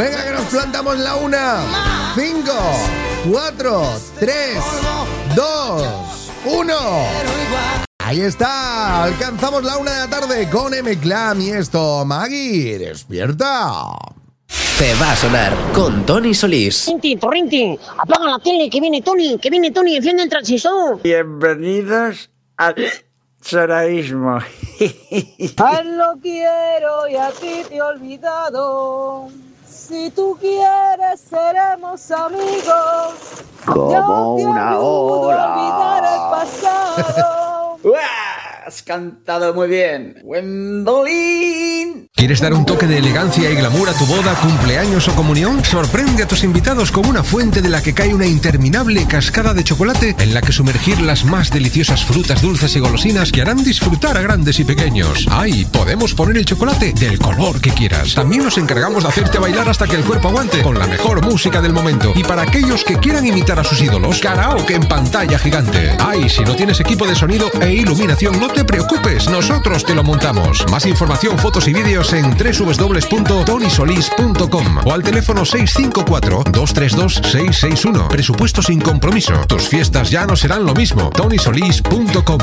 Venga, que nos plantamos la 1. 5, 4, 3, 2, 1. Ahí está, alcanzamos la 1 de la tarde con M-Clan y esto, Maggie, despierta. Te va a sonar con Tony Solís. Rintin, apaga la tele, que viene Tony, enciende el transistor. Bienvenidos al soraísmo. A él lo quiero y a ti te he olvidado. Si tú quieres seremos amigos. Como una ola. Olvidar el pasado. Has cantado muy bien, Gwendolyn. ¿Quieres dar un toque de elegancia y glamour a tu boda, cumpleaños o comunión? Sorprende a tus invitados con una fuente de la que cae una interminable cascada de chocolate en la que sumergir las más deliciosas frutas dulces y golosinas que harán disfrutar a grandes y pequeños. ¡Ay! Podemos poner el chocolate del color que quieras. También nos encargamos de hacerte bailar hasta que el cuerpo aguante con la mejor música del momento. Y para aquellos que quieran imitar a sus ídolos, karaoke en pantalla gigante. ¡Ay! Si no tienes equipo de sonido e iluminación, no te preocupes, nosotros te lo montamos. Más información, fotos y vídeos en www.tonysolis.com o al teléfono 654-232-661. Presupuesto sin compromiso. Tus fiestas ya no serán lo mismo. tonysolis.com.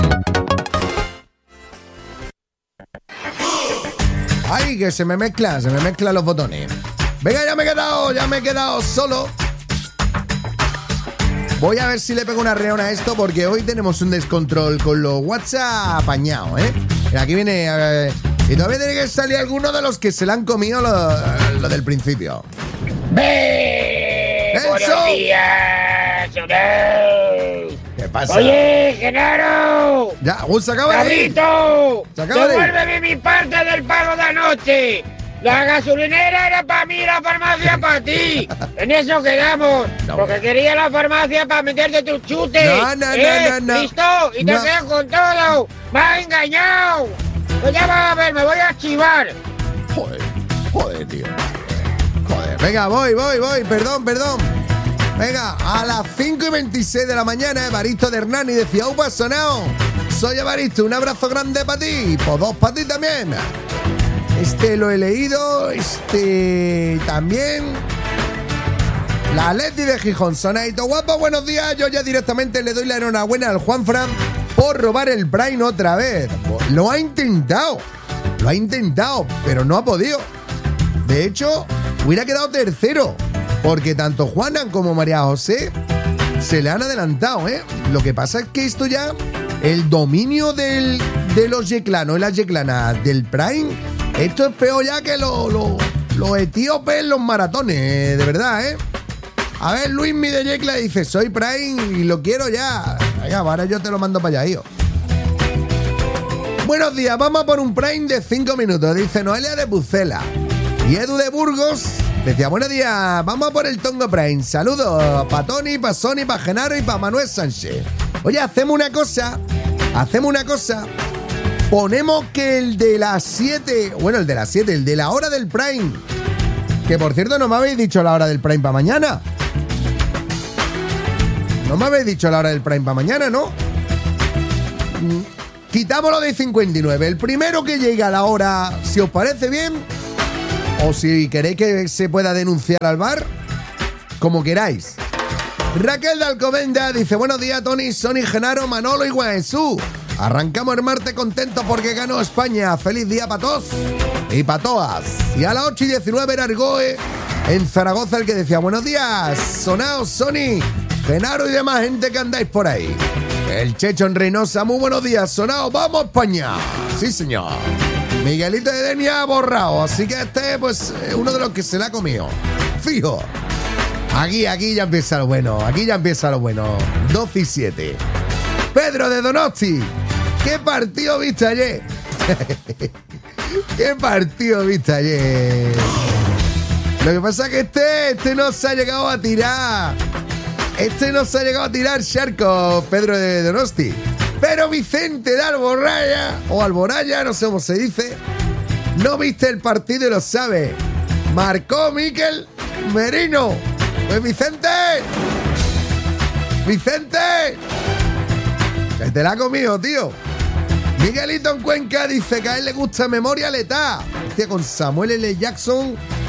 Ay, que se me mezclan los botones. Venga, ya me he quedado solo. Voy a ver si le pego una reona a esto porque hoy tenemos un descontrol con los WhatsApp apañados, ¿eh? Aquí viene... y todavía tiene que salir alguno de los que se le han comido lo del principio. ¡Buenos días! ¿Qué pasa? Oye, Genaro. Ya, se acaba de ir. ¡Cabrito! Se acaba de ir. ¡Devuélveme mi parte del pago de anoche! La gasolinera era para mí, la farmacia para ti. En eso quedamos. No, porque quería la farmacia para meterte tus chutes. No. ¿Listo? Y te quedas con todo. ¡Me has engañado! Pues ya vas a ver, me voy a archivar. Joder, tío. Joder, venga, voy. Perdón. Venga, a las 5:26 de la mañana, Evaristo de Hernani decía, ¡upa, sonado! Soy Evaristo, un abrazo grande para ti. Pues 2 para ti también. Lo he leído, también. La Leti de Gijón, sonadito guapo, buenos días. Yo ya directamente le doy la enhorabuena al Juanfran por robar el Prime otra vez. Lo ha intentado, pero no ha podido. De hecho, hubiera quedado tercero, porque tanto Juanan como María José se le han adelantado, ¿eh? Lo que pasa es que esto ya, el dominio de los yeclanos y las yeclanas del Prime, esto es peor ya que los etíopes en los maratones, de verdad, ¿eh? A ver, Luismi de Yecla dice, soy Prime y lo quiero ya. Venga, ahora yo te lo mando para allá, hijo. Buenos días, vamos a por un Prime de 5 minutos, dice Noelia de Pucela. Y Edu de Burgos decía, buenos días, vamos a por el Tongo Prime. Saludos para Tony, para Sony, para Genaro y para Manuel Sánchez. Oye, hacemos una cosa. Ponemos que el de las 7, el de la hora del Prime, que por cierto no me habéis dicho la hora del Prime para mañana. No me habéis dicho la hora del Prime para mañana, ¿no? Quitamos lo de 59. El primero que llegue a la hora, si os parece bien, o si queréis que se pueda denunciar al bar, como queráis. Raquel de Alcobenda dice, buenos días, Tony, Sony, Genaro, Manolo y Guaesú. Arrancamos el martes contentos porque ganó España. Feliz día para todos y para todas. Y a las 8:19 era Argoe en Zaragoza el que decía, buenos días, sonaos, Sony, Genaro y demás gente que andáis por ahí. El Checho en Reynosa, muy buenos días, sonaos, vamos España. Sí, señor. Miguelito de Denia ha borrado, así que pues uno de los que se la ha comido. Fijo. Aquí ya empieza lo bueno. 12:07. Pedro de Donosti. ¿Qué partido viste ayer? Lo que pasa es que este no se ha llegado a tirar. Charco, Pedro de Donosti. Pero Vicente de Alboraya, no sé cómo se dice, no viste el partido y lo sabe. Marcó Miquel Merino. Pues Vicente, que te la ha comido, tío. Miguelito en Cuenca dice que a él le gusta Memoria Letal. Hostia, con Samuel L. Jackson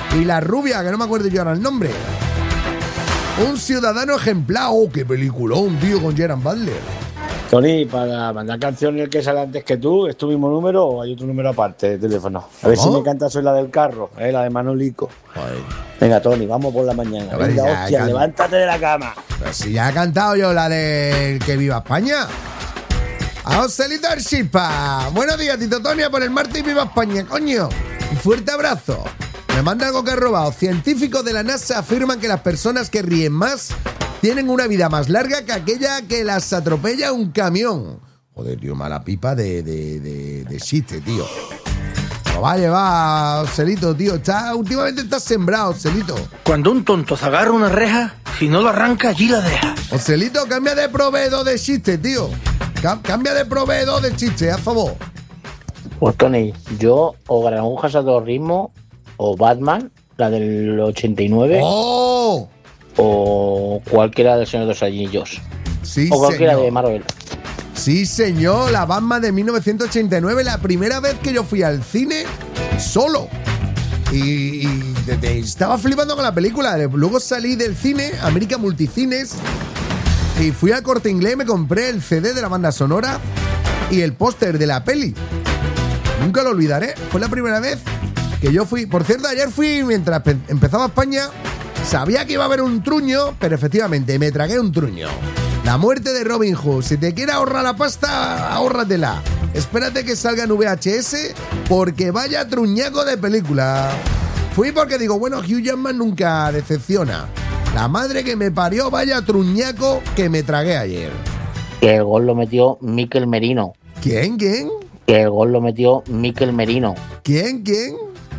Y la rubia, que no me acuerdo yo ahora el nombre. Un ciudadano ejemplar. ¡Oh, qué peliculón, tío, con Gerard Butler! Tony, para mandar canciones el que sale antes que tú, ¿es tu mismo número o hay otro número aparte de teléfono? A ver si me cantas hoy la del carro, la de Manolico. Ay. Venga, Tony, vamos por la mañana. Ver, venga, hostia, levántate de la cama. Pero si ya he cantado yo la de Que Viva España. A Joselito Archipa. Buenos días, Tito Tonia, por el martes y Viva España, coño. Un fuerte abrazo. Me manda algo que he robado. Científicos de la NASA afirman que las personas que ríen más tienen una vida más larga que aquella que las atropella un camión. Joder, tío, mala pipa de chiste, tío. Lo va a llevar, Joselito, tío. Últimamente estás sembrado, Joselito. Cuando un tonto se agarra una reja, si no lo arranca, allí la deja. Joselito, cambia de proveedor de chiste, tío. Cambia de proveedor de chiste, a favor. Pues Tony, yo o Granujas a todo ritmo o Batman, la del 89. ¡Oh! O cualquiera del Señor de los Anillos. Sí, o cualquiera señor. de Marvel. Sí, señor, la Batman de 1989, la primera vez que yo fui al cine solo. Y estaba flipando con la película. Luego salí del cine, América Multicines, y fui al Corte Inglés y me compré el CD de la banda sonora y el póster de la peli. Nunca lo olvidaré. Fue la primera vez que yo fui. Por cierto, ayer fui mientras empezaba España. Sabía que iba a haber un truño, pero efectivamente me tragué un truño. La muerte de Robin Hood. Si te quieres ahorrar la pasta, ahórratela. Espérate que salga en VHS, porque vaya truñaco de película. Fui porque digo, bueno, Hugh Jackman nunca decepciona. La madre que me parió, vaya truñaco que me tragué ayer. Que el gol lo metió Mikel Merino. ¿Quién? Que el gol lo metió Mikel Merino. ¿Quién? Que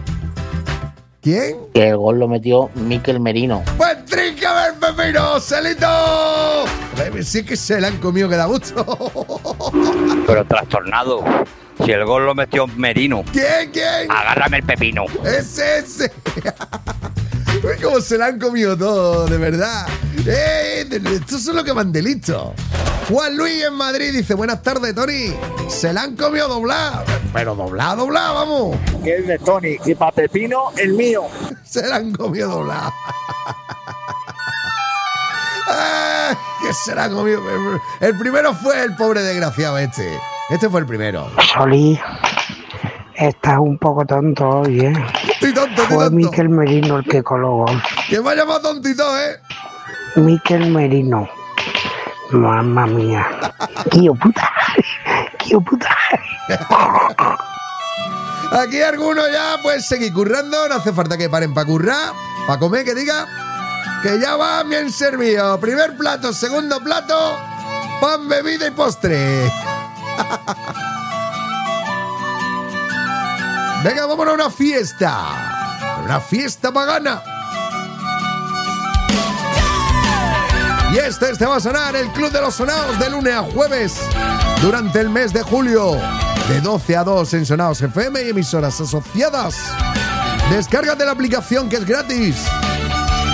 el gol lo metió Mikel Merino. ¡Pues tríncame el pepino, Celito! Sí que se la han comido, que da gusto. Pero trastornado. Si el gol lo metió Merino. ¿Quién? Agárrame el pepino. Ese. Uy, cómo se la han comido todo, de verdad. Estos son los que van de listo. Juan Luis en Madrid dice, buenas tardes, Tony. Se la han comido doblada. Pero doblada, vamos. Que es de Tony y para pepino el mío. Se la han comido doblada. Que se la han comido. El primero fue el pobre desgraciado este. Este fue el primero. Solís, estás un poco tonto hoy, ¿eh? Estoy tonto. Fue Mikel Merino el que coló gol. Que vaya más tontito, ¿eh? Mikel Merino. Mamma mía. ¡Qué puta! Aquí algunos ya pues seguir currando. No hace falta que paren para currar. Para comer, que diga que ya va bien servido. Primer plato, segundo plato, pan, bebida y postre. Venga, vámonos a una fiesta. Una fiesta pagana. Y este va a sonar el Club de los Sonados de lunes a jueves durante el mes de julio, de 12 a 2 en Sonados FM y emisoras asociadas. Descárgate la aplicación, que es gratis.